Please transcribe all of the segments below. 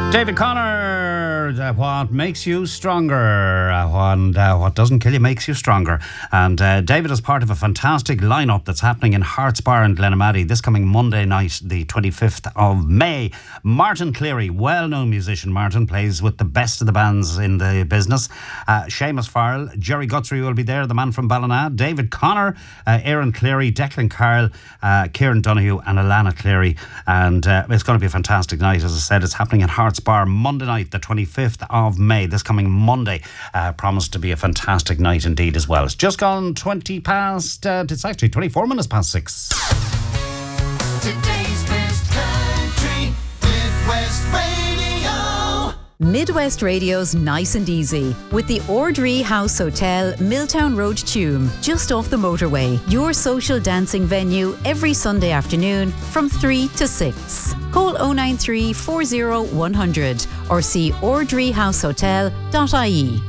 David Connor, what makes you stronger? What doesn't kill you makes you stronger. And David is part of a fantastic lineup that's happening in Hearts Bar in Glenamaddy this coming Monday night, the 25th of May. Martin Cleary, well-known musician. Martin plays with the best of the bands in the business. Seamus Farrell, Jerry Guthrie will be there, the man from Ballina. David Connor, Aaron Cleary, Declan Carroll, Kieran Donoghue and Alana Cleary. And it's going to be a fantastic night. As I said, it's happening in Hearts Bar Monday night, the 25th of May, this coming Monday. Promised to be a fantastic night indeed as well. It's just gone 20 past, it's actually 24 minutes past 6. Today's best country, Midwest Radio. Midwest Radio's Nice and Easy with the Ordree House Hotel, Milltown Road, Tuam, just off the motorway. Your social dancing venue every Sunday afternoon from 3 to 6. Call 093 40 100 or see ordreehousehotel.ie.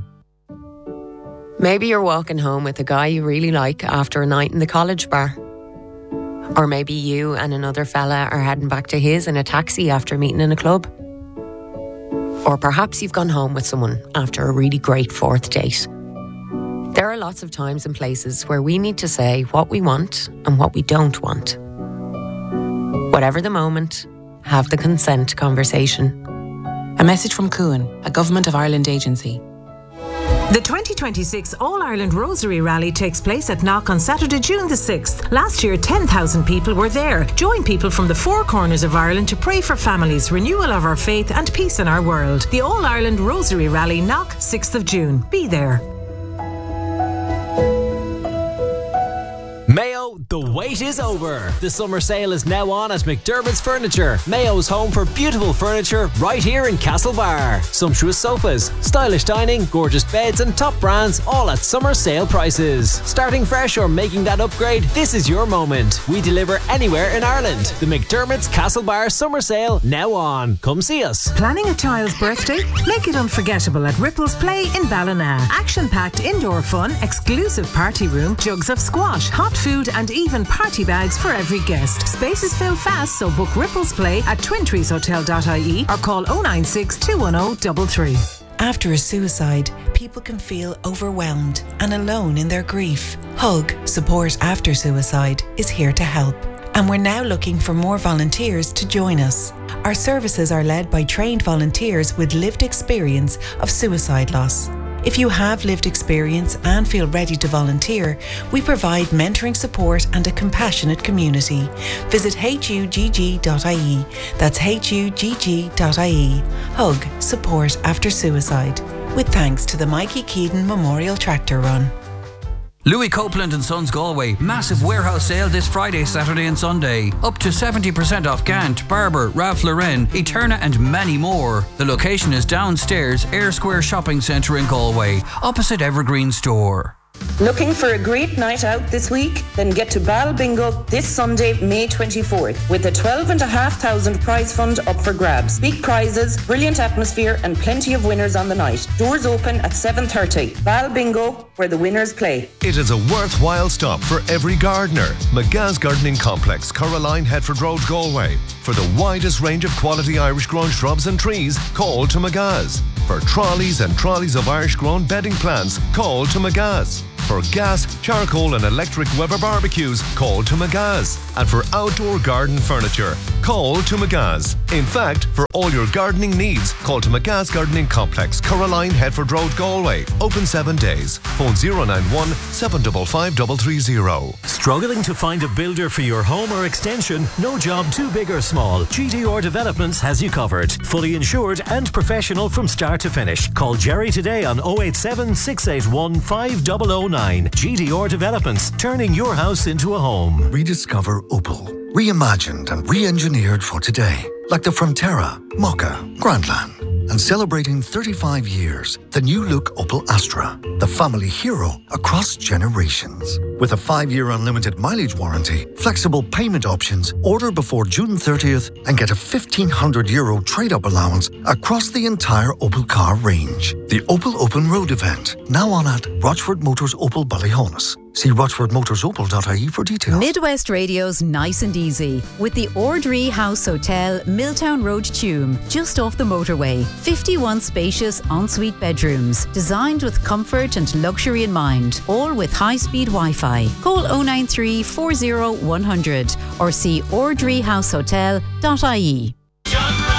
Maybe you're walking home with a guy you really like after a night in the college bar. Or maybe you and another fella are heading back to his in a taxi after meeting in a club. Or perhaps you've gone home with someone after a really great fourth date. There are lots of times and places where we need to say what we want and what we don't want. Whatever the moment, have the consent conversation. A message from Cuan, a Government of Ireland agency. The 2026 All-Ireland Rosary Rally takes place at Knock on Saturday, June the 6th. Last year, 10,000 people were there. Join people from the four corners of Ireland to pray for families, renewal of our faith and peace in our world. The All-Ireland Rosary Rally, Knock, 6th of June. Be there. Mayo, the wait is over. The summer sale is now on at McDermott's Furniture. Mayo's home for beautiful furniture right here in Castlebar. Sumptuous sofas, stylish dining, gorgeous beds and top brands all at summer sale prices. Starting fresh or making that upgrade, this is your moment. We deliver anywhere in Ireland. The McDermott's Castlebar summer sale now on. Come see us. Planning a child's birthday? Make it unforgettable at Ripples Play in Ballina. Action-packed indoor fun, exclusive party room, jugs of squash, hot food and even party bags for every guest. Spaces fill fast, so book Ripples Play at twintreeshotel.ie or call 096 210 33. After a suicide, people can feel overwhelmed and alone in their grief. Hug, Support After Suicide, is here to help. And we're now looking for more volunteers to join us. Our services are led by trained volunteers with lived experience of suicide loss. If you have lived experience and feel ready to volunteer, we provide mentoring support and a compassionate community. Visit hugg.ie. That's hugg.ie. Hug, Support After Suicide. With thanks to the Mikey Keaton Memorial Tractor Run. Louis Copeland and Sons Galway. Massive warehouse sale this Friday, Saturday and Sunday. Up to 70% off Gant, Barber, Ralph Lauren, Eterna and many more. The location is downstairs, Ayr Square Shopping Centre in Galway, opposite Evergreen Store. Looking for a great night out this week? Then get to Bal Bingo this Sunday, May 24th, with a 12,500 prize fund up for grabs. Big prizes, brilliant atmosphere, and plenty of winners on the night. Doors open at 7:30. Bal Bingo, where the winners play. It is a worthwhile stop for every gardener. McGa's Gardening Complex, Coraline, Headford Road, Galway. For the widest range of quality Irish-grown shrubs and trees, call to McGa's. For trolleys and trolleys of Irish-grown bedding plants, call to McGa's. For gas, charcoal and electric Weber barbecues, call to McGa's. And for outdoor garden furniture, call to McGa's. In fact, for all your gardening needs, call to McGa's Gardening Complex, Coraline, Headford Road, Galway. Open 7 days. Phone 091 755 330. Struggling to find a builder for your home or extension? No job too big or small. GDR Developments has you covered. Fully insured and professional from start to finish. Call Jerry today on 087 681 5009. GDR Developments, turning your house into a home. Rediscover Opel. Reimagined and re-engineered for today. Like the Frontera, Mokka, Grandland. And celebrating 35 years, the new look Opel Astra. The family hero across generations. With a 5-year unlimited mileage warranty, flexible payment options, order before June 30th and get a €1,500 trade-up allowance across the entire Opel car range. The Opel Open Road event, now on at Rochford Motors Opel Ballyhonus. See rochfordmotorsopel.ie for details. Midwest Radio's Nice and Easy with the Ordree House Hotel, Milltown Road, Tuam, just off the motorway. 51 spacious ensuite bedrooms, designed with comfort and luxury in mind, all with high-speed Wi-Fi. Call 093 40 100 or see ordreehousehotel.ie.